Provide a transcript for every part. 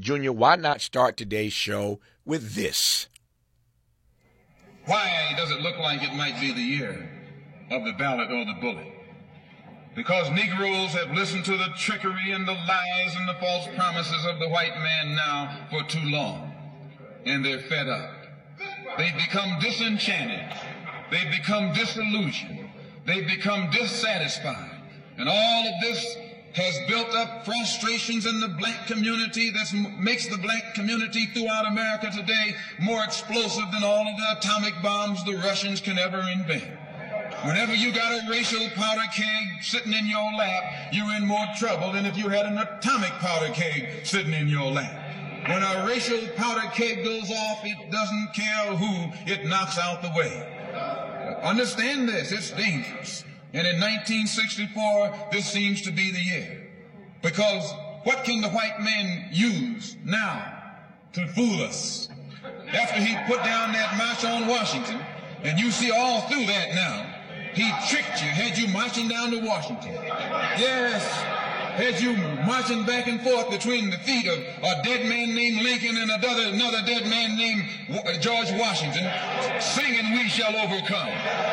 Jr., why not start today's show with this? Why does it look like it might be the year of the ballot or the bullet? Because Negroes have listened to the trickery and the lies and the false promises of the white man now for too long. And they're fed up. They've become disenchanted. They've become disillusioned. They've become dissatisfied. And all of this has built up frustrations in the black community that makes the black community throughout America today more explosive than all of the atomic bombs the Russians can ever invent. Whenever you got a racial powder keg sitting in your lap, you're in more trouble than if you had an atomic powder keg sitting in your lap. When a racial powder keg goes off, it doesn't care who it knocks out the way. Understand this, it's dangerous. And in 1964, this seems to be the year. Because what can the white man use now to fool us? After he put down that march on Washington, and you see all through that now, he tricked you, had you marching down to Washington. Yes, had you marching back and forth between the feet of a dead man named Lincoln and another dead man named George Washington, singing "We Shall Overcome."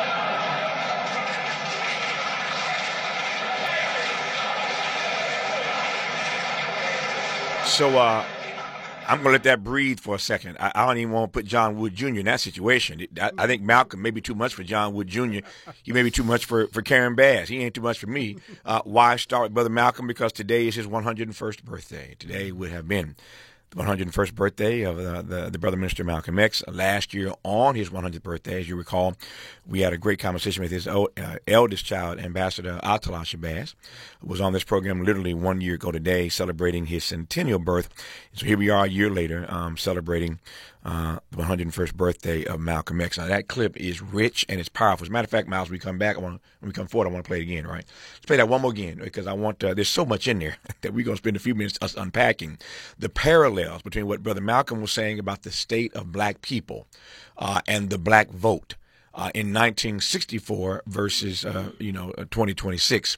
So I'm going to let that breathe for a second. I don't even want to put John Wood Jr. in that situation. I think Malcolm may be too much for John Wood Jr. He may be too much for Karen Bass. He ain't too much for me. Why start with Brother Malcolm? Because today is his 101st birthday. Today would have been the 101st birthday of the Brother Minister Malcolm X. Last year on his 100th birthday, as you recall, we had a great conversation with his eldest child, Ambassador Atala Shabazz, who was on this program literally 1 year ago today, celebrating his centennial birth. So here we are a year later, celebrating the 101st birthday of Malcolm X. Now, that clip is rich and it's powerful. As a matter of fact, Miles, when we come forward, I want to play it again, right? Let's play that one more again, because I want, there's so much in there that we're going to spend a few minutes us unpacking the parallels between what Brother Malcolm was saying about the state of black people and the black vote. In 1964 versus, 2026,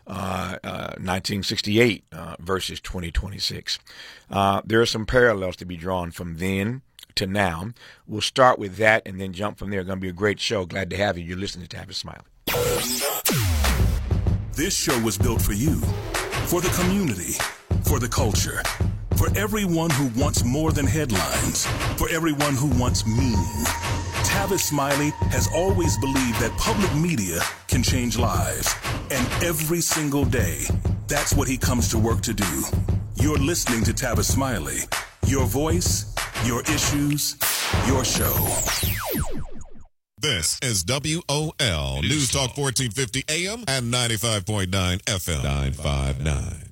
1968 versus 2026. There are some parallels to be drawn from then to now. We'll start with that and then jump from there. It's going to be a great show. Glad to have you. You're listening to Tavis Smiley. This show was built for you, for the community, for the culture, for everyone who wants more than headlines, for everyone who wants meaning. Tavis Smiley has always believed that public media can change lives. And every single day, that's what he comes to work to do. You're listening to Tavis Smiley. Your voice, your issues, your show. This is WOL News Talk 1450 AM and 95.9 FM 959.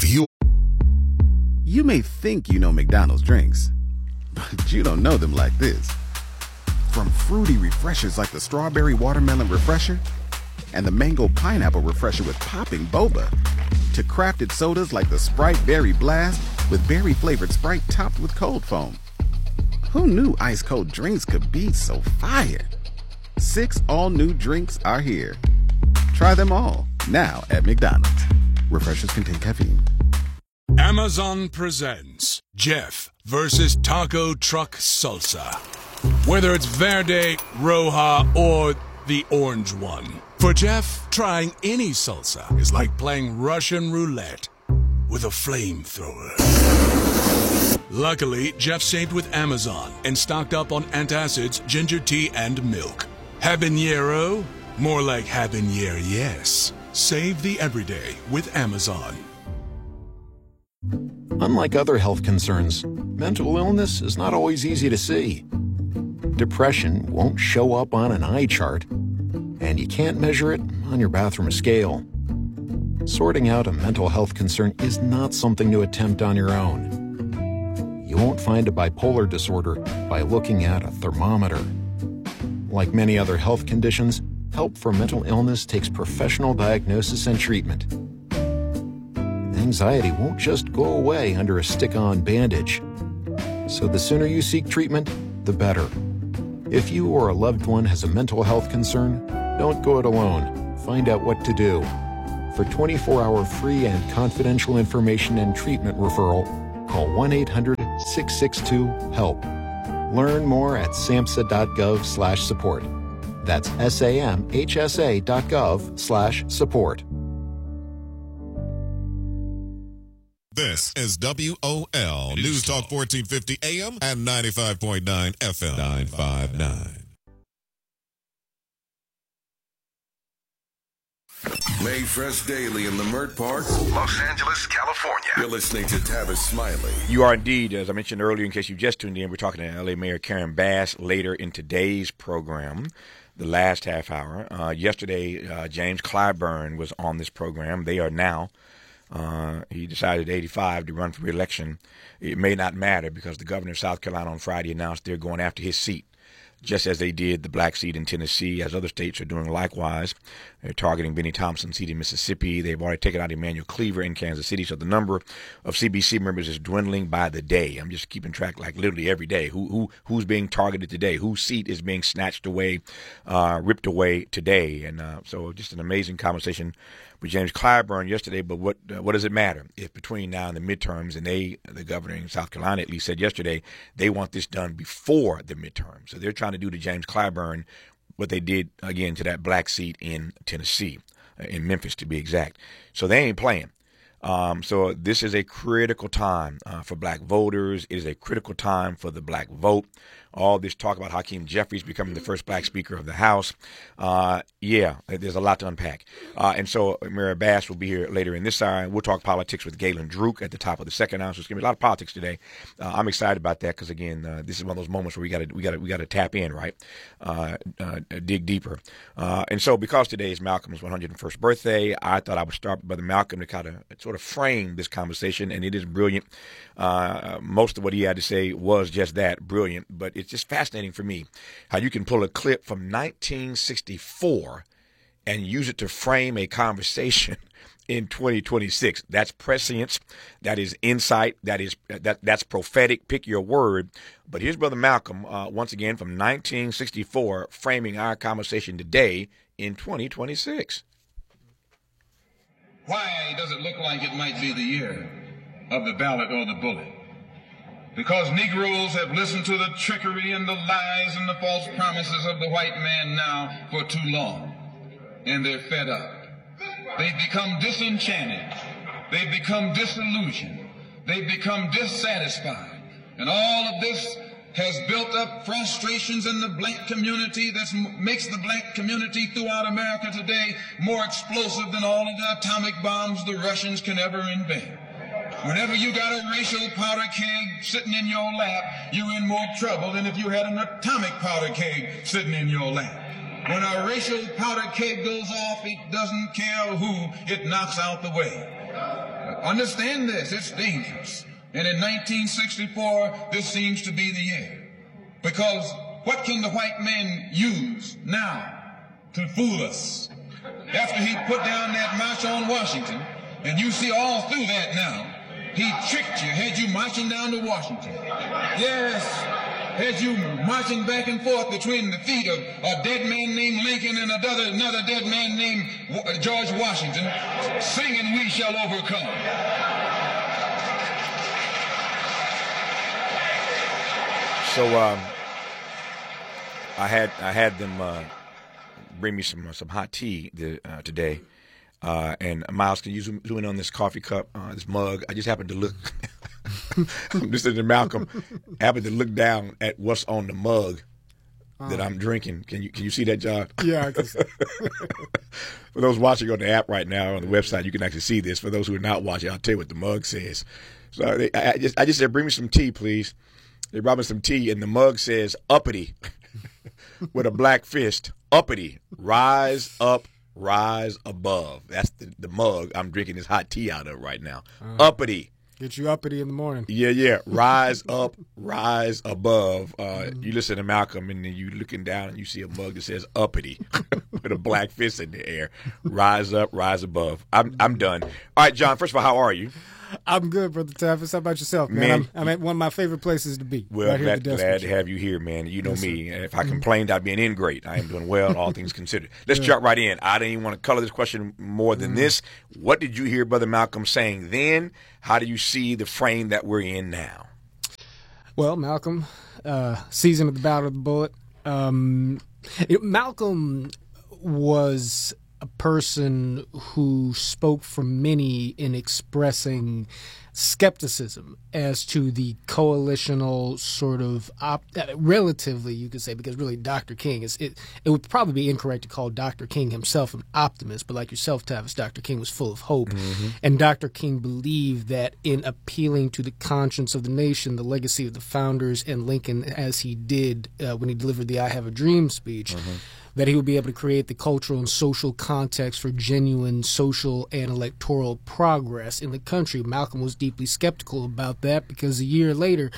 You may think you know McDonald's drinks, but you don't know them like this. From fruity refreshers like the Strawberry Watermelon Refresher and the Mango Pineapple Refresher with popping boba, to crafted sodas like the Sprite Berry Blast with berry-flavored Sprite topped with cold foam. Who knew ice-cold drinks could be so fire? 6 all-new drinks are here. Try them all, now at McDonald's. Refreshers contain caffeine. Amazon presents Jeff versus Taco Truck Salsa. Whether it's Verde, Roja, or the orange one. For Jeff, trying any salsa is like playing Russian roulette with a flamethrower. Luckily, Jeff saved with Amazon and stocked up on antacids, ginger tea, and milk. Habanero? More like habanero, yes. Save the everyday with Amazon. Unlike other health concerns, mental illness is not always easy to see. Depression won't show up on an eye chart, and you can't measure it on your bathroom scale. Sorting out a mental health concern is not something to attempt on your own. You won't find a bipolar disorder by looking at a thermometer. Like many other health conditions, help for mental illness takes professional diagnosis and treatment. Anxiety won't just go away under a stick-on bandage. So the sooner you seek treatment, the better. If you or a loved one has a mental health concern, don't go it alone. Find out what to do. For 24-hour free and confidential information and treatment referral, call 1-800 888-662-HELP. Learn more at samhsa.gov/support. That's samhsa.gov/support. This is WOL News Talk 1450 AM and 95.9 FM. 959. Made fresh daily in Leimert Park, Los Angeles, California. You're listening to Tavis Smiley. You are indeed, as I mentioned earlier, in case you just tuned in, we're talking to LA Mayor Karen Bass later in today's program, the last half hour. Yesterday, James Clyburn was on this program. They are now. He decided at 85 to run for re-election. It may not matter because the governor of South Carolina on Friday announced they're going after his seat, just as they did the black seat in Tennessee, as other states are doing likewise. They're targeting Benny Thompson's seat in Mississippi. They've already taken out Emmanuel Cleaver in Kansas City, so the number of CBC members is dwindling by the day. I'm just keeping track, like literally every day. Who's being targeted today? Whose seat is being snatched away, ripped away today? And so just an amazing conversation with James Clyburn yesterday. But what does it matter if between now and the midterms, and the governor in South Carolina at least said yesterday, they want this done before the midterm. So they're trying to do to James Clyburn what they did, again, to that black seat in Tennessee, in Memphis to be exact. So they ain't playing. So this is a critical time for black voters. It is a critical time for the black vote. All this talk about Hakeem Jeffries becoming the first black speaker of the House. Yeah, there's a lot to unpack. And so Mayor Bass will be here later in this hour. We'll talk politics with Galen Druk at the top of the second hour. So it's going to be a lot of politics today. I'm excited about that because, again, this is one of those moments where we got to tap in, right? Dig deeper. And so because today is Malcolm's 101st birthday, I thought I would start with Brother Malcolm to kind of sort of frame this conversation, and it is brilliant. Most of what he had to say was just that, brilliant, but it's just fascinating for me how you can pull a clip from 1964 and use it to frame a conversation in 2026. That's prescience, that is insight, that's prophetic, pick your word. But here's Brother Malcolm, once again from 1964, framing our conversation today in 2026. Why does it look like it might be the year of the ballot or the bullet? Because Negroes have listened to the trickery and the lies and the false promises of the white man now for too long. And they're fed up. They've become disenchanted. They've become disillusioned. They've become dissatisfied. And all of this has built up frustrations in the black community that makes the black community throughout America today more explosive than all of the atomic bombs the Russians can ever invent. Whenever you got a racial powder keg sitting in your lap, you're in more trouble than if you had an atomic powder keg sitting in your lap. When a racial powder keg goes off, it doesn't care who it knocks out the way. Understand this, it's dangerous. And in 1964, this seems to be the year. Because what can the white man use now to fool us? After he put down that march on Washington, and you see all through that now, he tricked you, had you marching down to Washington. Yes, had you marching back and forth between the feet of a dead man named Lincoln and another dead man named George Washington, singing "We Shall Overcome." So I had them bring me some hot tea today. And Miles, can you zoom in on this coffee cup, this mug? I just happened to look. I'm listening to Malcolm. Happened to look down at what's on the mug that I'm drinking. Can you see that, John? Yeah, I can see. For those watching on the app right now on the website, you can actually see this. For those who are not watching, I'll tell you what the mug says. So I just said, bring me some tea, please. They brought me some tea, and the mug says "uppity" with a black fist. Uppity, rise up. Rise above. That's the mug I'm drinking this hot tea out of right now. Uppity. Get you uppity in the morning. Yeah. Rise up, rise above. You listen to Malcolm, and then you looking down and you see a mug that says uppity with a black fist in the air. Rise up, rise above. I'm done. All right, John, first of all, how are you? I'm good, Brother Tavis. How about yourself, man? I'm at one of my favorite places to be. Well, right glad to have you here, man. You know yes, me. If I complained, I'd be an ingrate. I am doing well, all things considered. Let's jump right in. I didn't even want to color this question more than this. What did you hear Brother Malcolm saying then? How do you see the frame that we're in now? Well, Malcolm, season of the Battle of the Bullet. Malcolm was a person who spoke for many in expressing skepticism as to the coalitional sort of relatively, you could say, because really Dr. King it would probably be incorrect to call Dr. King himself an optimist, but like yourself, Tavis, Dr. King was full of hope. And Dr. King believed that in appealing to the conscience of the nation, the legacy of the founders, and Lincoln, as he did when he delivered the I Have a Dream speech, that he would be able to create the cultural and social context for genuine social and electoral progress in the country. Malcolm was deeply skeptical about that because a year later,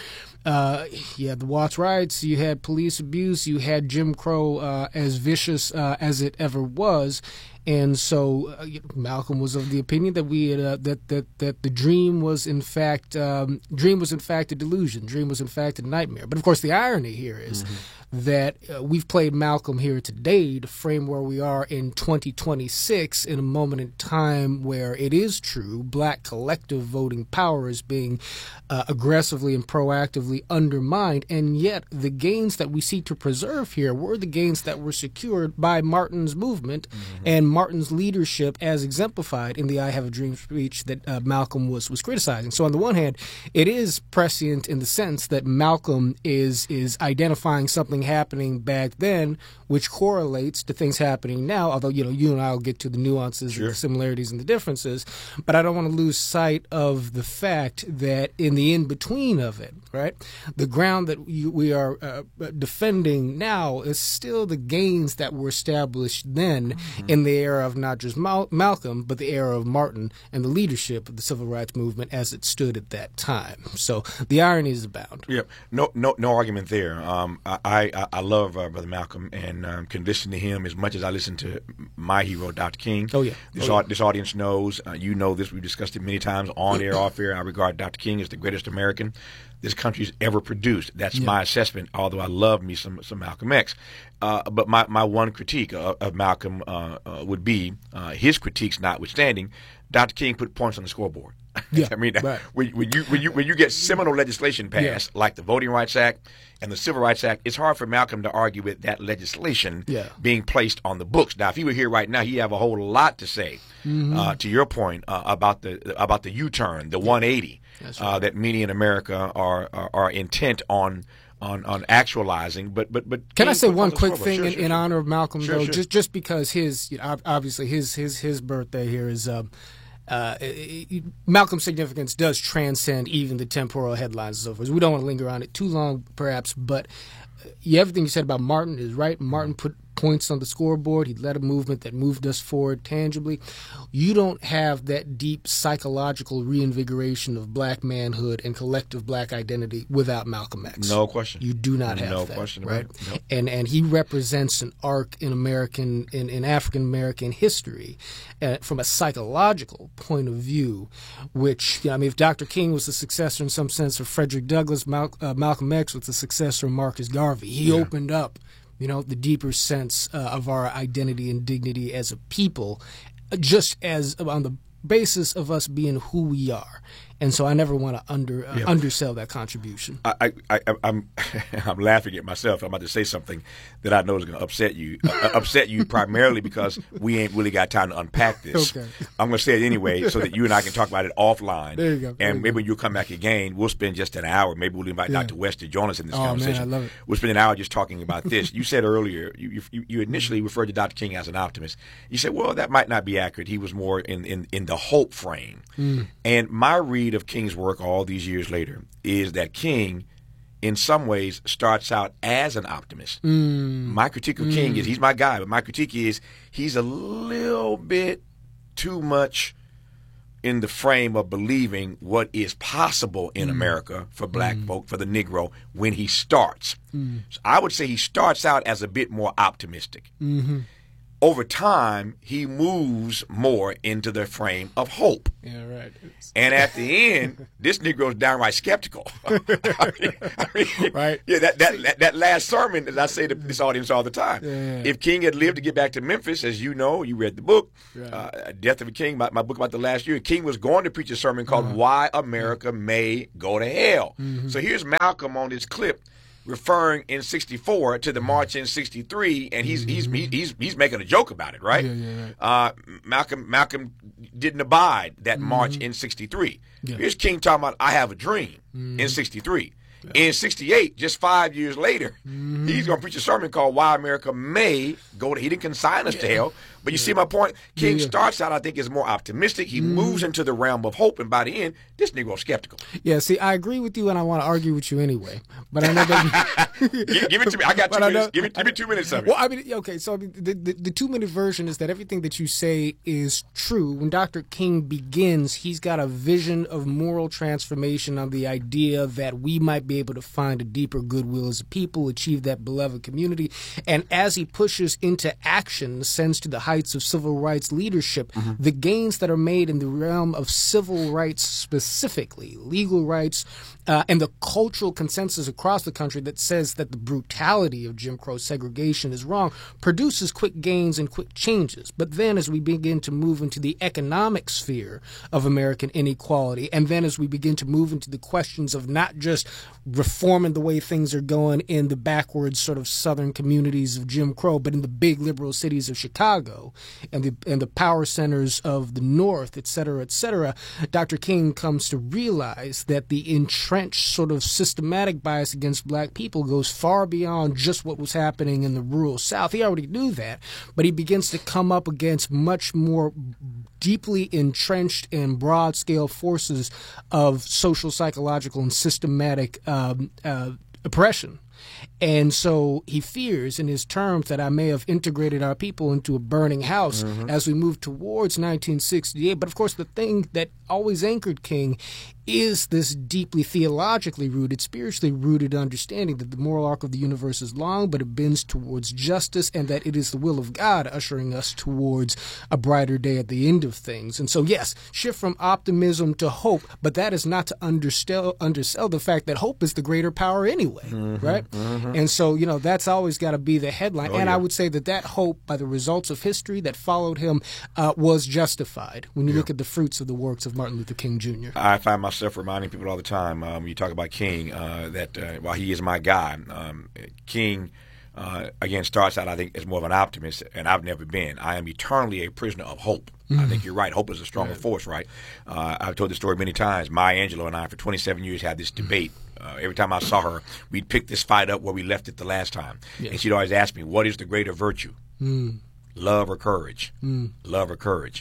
you had the Watts riots, you had police abuse, you had Jim Crow as vicious as it ever was. And so Malcolm was of the opinion that we had, that the dream was in fact a delusion. Dream was in fact a nightmare. But of course, the irony here is that we've played Malcolm here today to frame where we are in 2026 in a moment in time where it is true black collective voting power is being aggressively and proactively undermined, and yet the gains that we seek to preserve here were the gains that were secured by Martin's movement and Martin's leadership as exemplified in the I Have a Dream speech that Malcolm was criticizing. So on the one hand, it is prescient in the sense that Malcolm is identifying something happening back then which correlates to things happening now, although you and I will get to the nuances and the similarities and the differences, but I don't want to lose sight of the fact that in the in-between of it, right, the ground that we are defending now is still the gains that were established then in the era of not just Malcolm, but the era of Martin and the leadership of the civil rights movement as it stood at that time. So the ironies abound. Yeah, no argument there. I love Brother Malcolm and can listen to him as much as I listen to my hero, Dr. King. Oh, yeah. This audience knows. You know this. We've discussed it many times on air, off air. I regard Dr. King as the greatest American this country's ever produced. That's my assessment, although I love me some Malcolm X. But my one critique of Malcolm would be, his critiques notwithstanding, Dr. King put points on the scoreboard. Yeah, I mean, right. when you get seminal legislation passed, like the Voting Rights Act and the Civil Rights Act, it's hard for Malcolm to argue with that legislation being placed on the books. Now, if he were here right now, he'd have a whole lot to say. To your point about the U-turn, the 180 that many in America are intent on actualizing, but can I say one quick thing in honor of Malcolm, though? Sure. Just because his obviously his birthday here is Malcolm's significance does transcend even the temporal headlines and so forth. We don't want to linger on it too long, perhaps, but everything you said about Martin is right. Martin put points on the scoreboard. He led a movement that moved us forward tangibly. You don't have that deep psychological reinvigoration of black manhood and collective black identity without Malcolm X. No question. You do not have that. No question right? about it. Nope. And he represents an arc in African American history from a psychological point of view, which, if Dr. King was the successor in some sense of Frederick Douglass, Malcolm X was the successor of Marcus Garvey. He opened up the deeper sense of our identity and dignity as a people, just as on the basis of us being who we are. And so I never want to undersell that contribution. I'm laughing at myself. I'm about to say something that I know is going to upset you primarily because we ain't really got time to unpack this. Okay. I'm going to say it anyway so that you and I can talk about it offline. There you go. And maybe when you come back again, we'll spend just an hour. Maybe we'll invite Dr. West to join us in this conversation. Man, I love it. We'll spend an hour just talking about this. You said earlier, you initially referred to Dr. King as an optimist. You said, well, that might not be accurate. He was more in the hope frame. And my read of King's work all these years later is that King, in some ways, starts out as an optimist. My critique of King is he's my guy, but my critique is he's a little bit too much in the frame of believing what is possible in America for black folk, for the Negro, when he starts. So I would say he starts out as a bit more optimistic. over time, he moves more into the frame of hope. Yeah, right. And at the end, this Negro's downright skeptical. Right. Yeah, that last sermon, as I say to this audience all the time, if King had lived to get back to Memphis, as you know, you read the book, Death of a King, my book about the last year, King was going to preach a sermon called Why America May Go to Hell. So here's Malcolm on this clip, referring in '64 to the march in '63, and he's making a joke about it, right? Malcolm didn't abide that march in '63. Here's King talking about I Have a Dream in '63. In '68, just 5 years later, he's going to preach a sermon called Why America May Go to. He didn't consign us to hell, but you see my point? King starts out, I think, is more optimistic. He moves into the realm of hope, and by the end, this Negro's skeptical. Yeah, see, I agree with you, and I want to argue with you anyway. But I know that give it to me. I got 2 minutes. Give me 2 minutes of it. Well, I mean, okay, so the 2-minute version is that everything that you say is true. When Dr. King begins, he's got a vision of moral transformation on the idea that we might be able to find a deeper goodwill as a people, achieve that beloved community. And as he pushes into action, ascends to the heights of civil rights leadership, the gains that are made in the realm of civil rights specifically, legal rights, and the cultural consensus across the country that says that the brutality of Jim Crow segregation is wrong, produces quick gains and quick changes. But then as we begin to move into the economic sphere of American inequality, and then as we begin to move into the questions of not just reforming the way things are going in the backwards sort of southern communities of Jim Crow, but in the big liberal cities of Chicago and the power centers of the North, et cetera, Dr. King comes to realize that the entrenched sort of systematic bias against black people goes far beyond just what was happening in the rural South. He already knew that, but he begins to come up against much more deeply entrenched and broad-scale forces of social, psychological, and systematic oppression. And so he fears in his terms that I may have integrated our people into a burning house as we move towards 1968. But of course, the thing that always anchored King is this deeply theologically rooted, spiritually rooted understanding that the moral arc of the universe is long, but it bends towards justice, and that it is the will of God ushering us towards a brighter day at the end of things. And so, yes, shift from optimism to hope, but that is not to undersell the fact that hope is the greater power anyway, right? And so, you know, that's always got to be the headline. I would say that hope, by the results of history that followed him, was justified when you look at the fruits of the works of Martin Luther King Jr. I find myself reminding people all the time when you talk about King that while he is my guy, King again starts out, I think, as more of an optimist, and I've never been. I am eternally a prisoner of hope. I think you're right. Hope is a stronger force, right? I've told the story many times. Maya Angelou and I, for 27 years, had this debate. Every time I saw her, we'd pick this fight up where we left it the last time. And she'd always ask me, what is the greater virtue? Love or courage? Love or courage?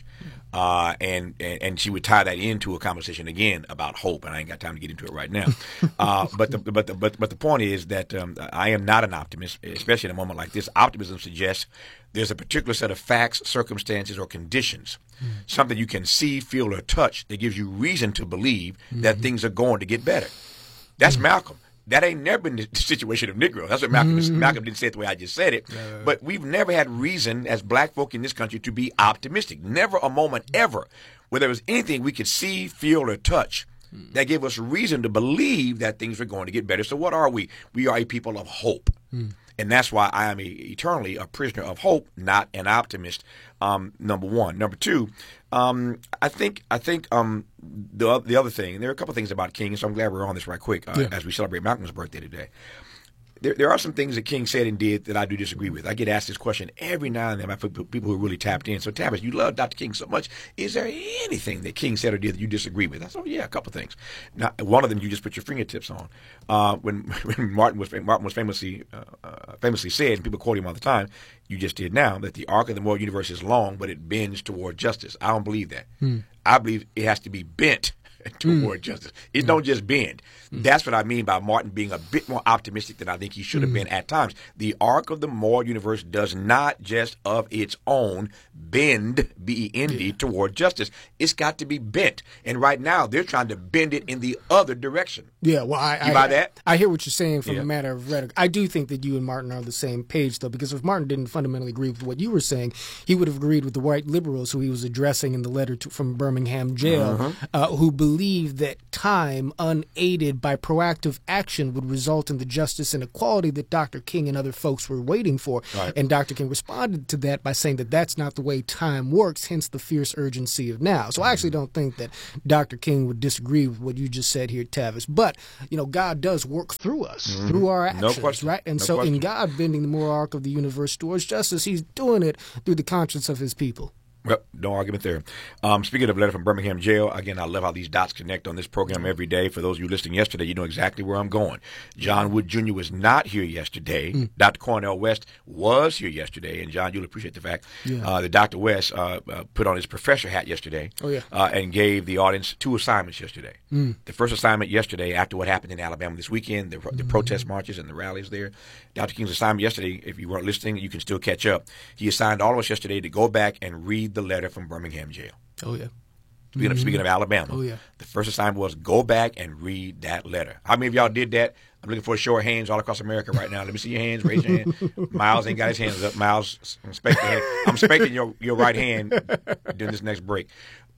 And she would tie that into a conversation again about hope, and I ain't got time to get into it right now. But the point is that I am not an optimist, especially in a moment like this. Optimism suggests there's a particular set of facts, circumstances, or conditions, something you can see, feel, or touch that gives you reason to believe that things are going to get better. That's Malcolm. That ain't never been the situation of Negro. That's what Malcolm is. Malcolm didn't say it the way I just said it. But we've never had reason as black folk in this country to be optimistic. Never a moment ever where there was anything we could see, feel, or touch that gave us reason to believe that things were going to get better. So what are we? We are a people of hope. And that's why I am eternally a prisoner of hope, not an optimist, number one. Number two, I think the other thing, and there are a couple of things about King, so I'm glad we're on this right quick as we celebrate Malcolm's birthday today. There are some things that King said and did that I do disagree with. I get asked this question every now and then by people who are really tapped in. So, Tavis, you love Dr. King so much. Is there anything that King said or did that you disagree with? I said, yeah, a couple of things. Now, one of them you just put your fingertips on. When Martin was famously said, and people quote him all the time, you just did now, that the arc of the moral universe is long, but it bends toward justice. I don't believe that. I believe it has to be bent toward justice. It don't just bend. That's what I mean by Martin being a bit more optimistic than I think he should have been at times. The arc of the moral universe does not just of its own bend, B-E-N-D, toward justice. It's got to be bent. And right now, they're trying to bend it in the other direction. Yeah, well, you buy that? I hear what you're saying from a matter of rhetoric. I do think that you and Martin are on the same page, though, because if Martin didn't fundamentally agree with what you were saying, he would have agreed with the white liberals who he was addressing in the letter from Birmingham jail, who believed that time, unaided by proactive action, would result in the justice and equality that Dr. King and other folks were waiting for. Right. And Dr. King responded to that by saying that that's not the way time works, hence the fierce urgency of now. So I actually don't think that Dr. King would disagree with what you just said here, Tavis. But, God does work through us, through our actions, right? And in God bending the moral arc of the universe towards justice, he's doing it through the conscience of his people. Well, no argument there. Speaking of a letter from Birmingham jail, again, I love how these dots connect on this program every day. For those of you listening yesterday, you know exactly where I'm going. John Wood Jr. was not here yesterday. Dr. Cornel West was here yesterday. And, John, you'll appreciate the fact that Dr. West put on his professor hat yesterday and gave the audience 2 assignments yesterday. The first assignment yesterday, after what happened in Alabama this weekend, the protest marches and the rallies there, Dr. King's assignment yesterday, if you weren't listening, you can still catch up. He assigned all of us yesterday to go back and read the letter from Birmingham jail. Oh, yeah. Speaking of Alabama, the first assignment was go back and read that letter. How many of y'all did that? I'm looking for a show of hands all across America right now. Let me see your hands. Raise your hand. Miles ain't got his hands up. Miles, I'm expecting your right hand during this next break.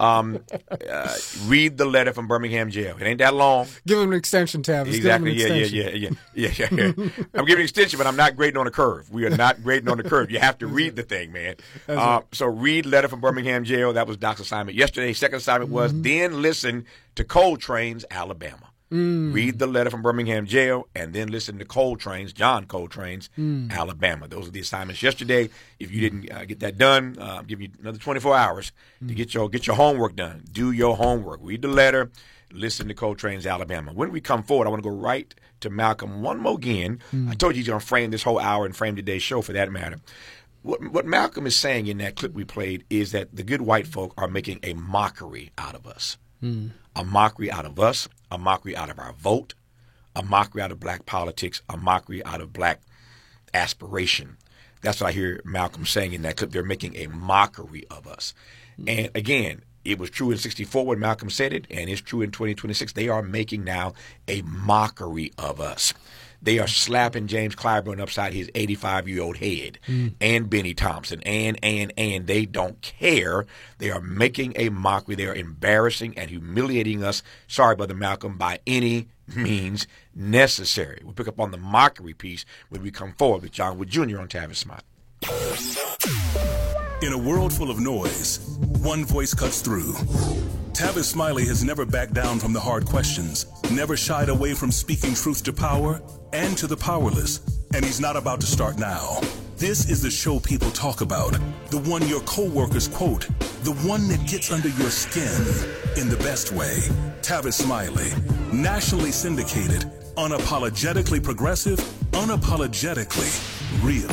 Read the letter from Birmingham jail. It ain't that long. Give him an extension, Tavis. Exactly. Yeah. I'm giving an extension, but I'm not grading on the curve. We are not grading on the curve. You have to read the thing, man. So read letter from Birmingham jail. That was Doc's assignment yesterday. Second assignment was then listen to Coltrane's Alabama. Read the letter from Birmingham jail and then listen to John Coltrane's Alabama. Those are the assignments yesterday. If you didn't get that done, I'll give you another 24 hours to get your homework done. Do your homework. Read the letter. Listen to Coltrane's Alabama. When we come forward, I want to go right to Malcolm one more again. I told you he's going to frame this whole hour and frame today's show for that matter. What Malcolm is saying in that clip we played is that the good white folk are making a mockery out of us. A mockery out of us, a mockery out of our vote, a mockery out of black politics, a mockery out of black aspiration. That's what I hear Malcolm saying in that clip. They're making a mockery of us. And again, it was true in 1964 when Malcolm said it, and it's true in 2026. They are making now a mockery of us. They are slapping James Clyburn upside his 85-year-old head and Benny Thompson and they don't care. They are making a mockery. They are embarrassing and humiliating us, sorry, Brother Malcolm, by any means necessary. We'll pick up on the mockery piece when we come forward with John Wood Jr. on Tavis Smiley. In a world full of noise, one voice cuts through. Tavis Smiley has never backed down from the hard questions, never shied away from speaking truth to power and to the powerless, and he's not about to start now. This is the show people talk about, the one your co-workers quote, the one that gets under your skin in the best way. Tavis Smiley, nationally syndicated, unapologetically progressive, unapologetically real.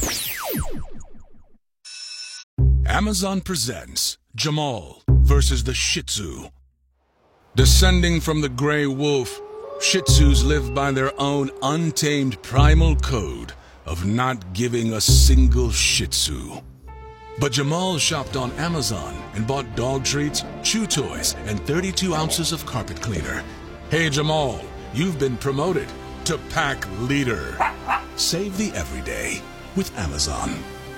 Amazon presents Jamal versus the Shih Tzu. Descending from the gray wolf, Shih Tzus live by their own untamed primal code of not giving a single Shih Tzu. But Jamal shopped on Amazon and bought dog treats, chew toys, and 32 ounces of carpet cleaner. Hey Jamal, you've been promoted to pack leader. Save the everyday with Amazon.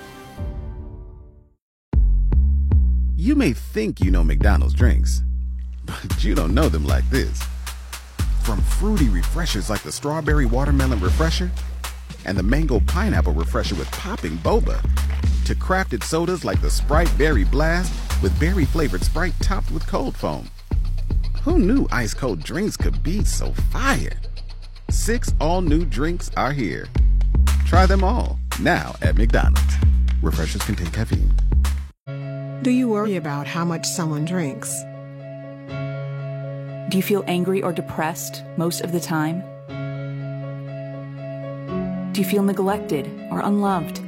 You may think you know McDonald's drinks, but you don't know them like this. From fruity refreshers like the Strawberry Watermelon Refresher and the Mango Pineapple Refresher with popping boba, to crafted sodas like the Sprite Berry Blast with berry-flavored Sprite topped with cold foam. Who knew ice-cold drinks could be so fire? 6 all-new drinks are here. Try them all, now at McDonald's. Refreshers contain caffeine. Do you worry about how much someone drinks? Do you feel angry or depressed most of the time? Do you feel neglected or unloved?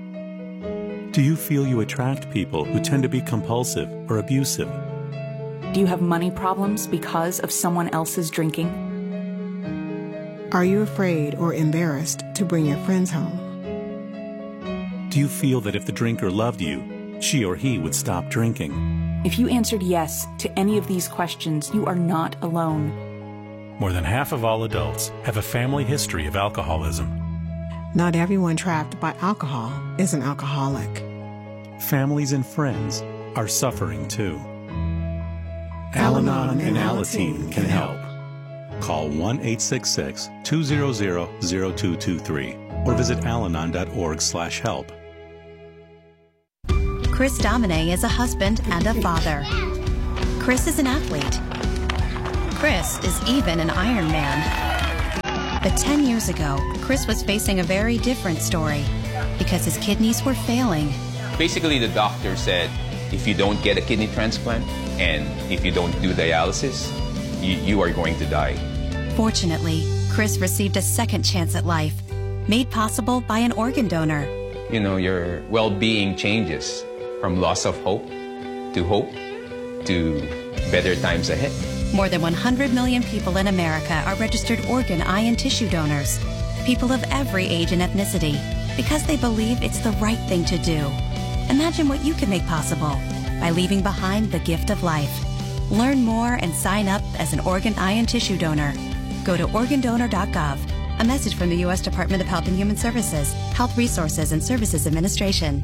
Do you feel you attract people who tend to be compulsive or abusive? Do you have money problems because of someone else's drinking? Are you afraid or embarrassed to bring your friends home? Do you feel that if the drinker loved you, she or he would stop drinking? If you answered yes to any of these questions, you are not alone. More than half of all adults have a family history of alcoholism. Not everyone trapped by alcohol is an alcoholic. Families and friends are suffering too. Al-Anon and Alateen can help. Call 1-866-200-0223 or visit alanon.org/help. Chris Domine is a husband and a father. Chris is an athlete. Chris is even an Ironman. But 10 years ago, Chris was facing a very different story because his kidneys were failing. Basically, the doctor said, if you don't get a kidney transplant and if you don't do dialysis, you are going to die. Fortunately, Chris received a second chance at life, made possible by an organ donor. You know, your well-being changes from loss of hope to better times ahead. More than 100 million people in America are registered organ, eye, and tissue donors. People of every age and ethnicity, because they believe it's the right thing to do. Imagine what you can make possible by leaving behind the gift of life. Learn more and sign up as an organ, eye, and tissue donor. Go to organdonor.gov. A message from the U.S. Department of Health and Human Services, Health Resources and Services Administration.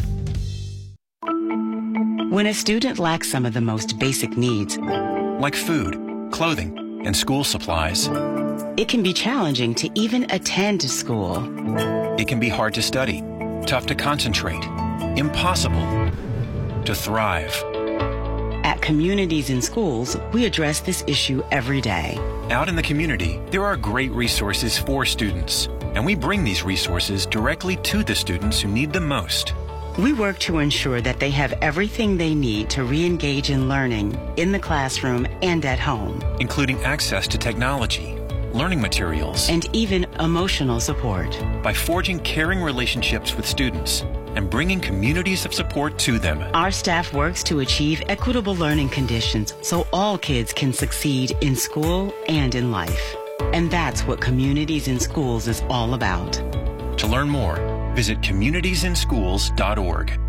When a student lacks some of the most basic needs, like food, clothing, and school supplies, it can be challenging to even attend school. It can be hard to study, tough to concentrate, impossible to thrive. At Communities in Schools, we address this issue every day. Out in the community, there are great resources for students, and we bring these resources directly to the students who need them most. We work to ensure that they have everything they need to re-engage in learning in the classroom and at home, including access to technology, learning materials, and even emotional support. By forging caring relationships with students and bringing communities of support to them, our staff works to achieve equitable learning conditions so all kids can succeed in school and in life. And that's what Communities in Schools is all about. To learn more, visit communitiesInschools.org.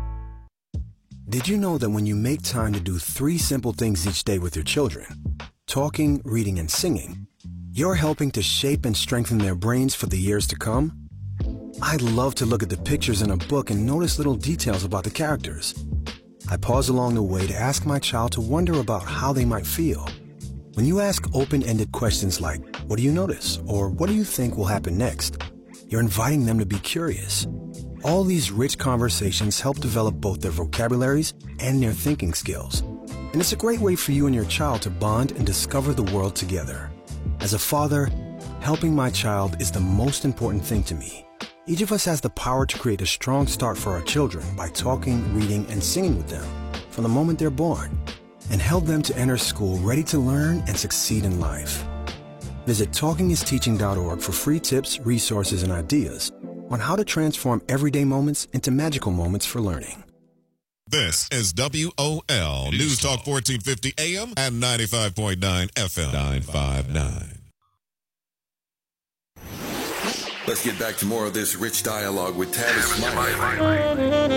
Did you know that when you make time to do 3 simple things each day with your children, talking, reading, and singing, you're helping to shape and strengthen their brains for the years to come? I love to look at the pictures in a book and notice little details about the characters. I pause along the way to ask my child to wonder about how they might feel. When you ask open-ended questions like, what do you notice? Or what do you think will happen next? You're inviting them to be curious. All these rich conversations help develop both their vocabularies and their thinking skills. And it's a great way for you and your child to bond and discover the world together. As a father, helping my child is the most important thing to me. Each of us has the power to create a strong start for our children by talking, reading, and singing with them from the moment they're born, and help them to enter school ready to learn and succeed in life. Visit TalkingIsTeaching.org for free tips, resources, and ideas on how to transform everyday moments into magical moments for learning. This is WOL News Talk 1450 AM and 95.9 FM 959. Let's get back to more of this rich dialogue with Tavis Smiley.